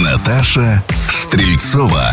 Наташа Стрельцова.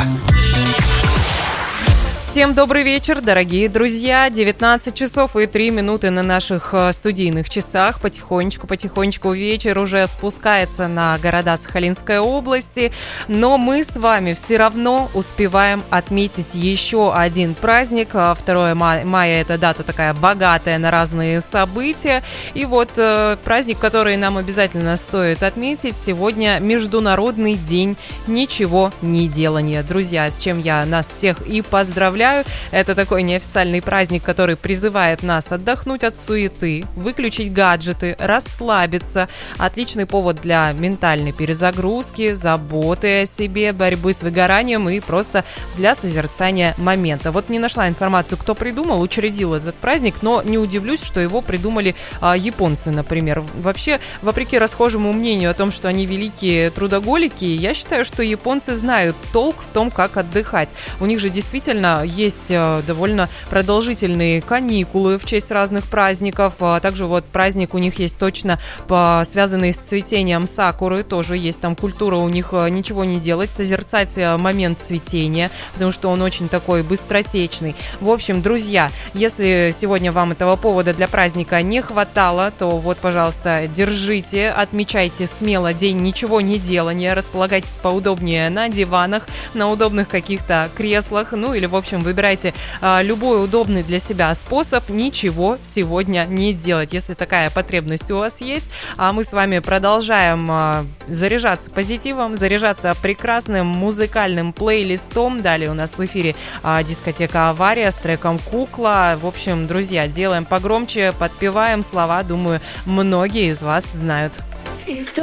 Всем добрый вечер, дорогие друзья. 19 часов и 3 минуты на наших студийных часах. Потихонечку вечер уже спускается на города Сахалинской области. Но мы с вами все равно успеваем отметить еще один праздник. 2 мая – это дата такая богатая на разные события. И вот праздник, который нам обязательно стоит отметить, сегодня Международный день ничего не делания. Друзья, с чем я нас всех и поздравляю. Это такой неофициальный праздник, который призывает нас отдохнуть от суеты, выключить гаджеты, расслабиться. Отличный повод для ментальной перезагрузки, заботы о себе, борьбы с выгоранием и просто для созерцания момента. Вот не нашла информацию, кто придумал, учредил этот праздник, но не удивлюсь, что его придумали японцы, например. Вообще, вопреки расхожему мнению о том, что они великие трудоголики, я считаю, что японцы знают толк в том, как отдыхать. У них же действительно есть довольно продолжительные каникулы в честь разных праздников. Также вот праздник у них есть точно связанный с цветением сакуры. Тоже есть там культура у них ничего не делать, созерцать момент цветения, потому что он очень такой быстротечный. В общем, друзья, если сегодня вам этого повода для праздника не хватало, то вот, пожалуйста, держите, отмечайте смело день ничего не делания, располагайтесь поудобнее на диванах, на удобных каких-то креслах, ну или, в общем, выбирайте любой удобный для себя способ ничего сегодня не делать, если такая потребность у вас есть. А мы с вами продолжаем заряжаться позитивом, заряжаться прекрасным музыкальным плейлистом. Далее у нас в эфире дискотека «Авария» с треком «Кукла». В общем, друзья, делаем погромче, подпеваем слова. Думаю, многие из вас знают. И кто